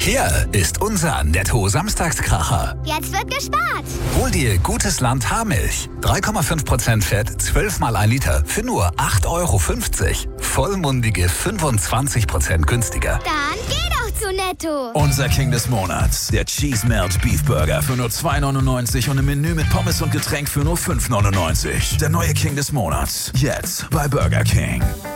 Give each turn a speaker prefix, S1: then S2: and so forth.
S1: Hier ist unser Netto-Samstagskracher.
S2: Jetzt wird gespart.
S1: Hol dir gutes Land Haarmilch. 3,5% Fett, 12 mal 1 Liter für nur 8,50 €. Vollmundige 25% günstiger.
S2: Dann geh doch zu Netto.
S3: Unser King des Monats, der Cheese Melt Beef Burger für nur 2,99 € und im Menü mit Pommes und Getränk für nur 5,99 €. Der neue King des Monats, jetzt bei Burger King.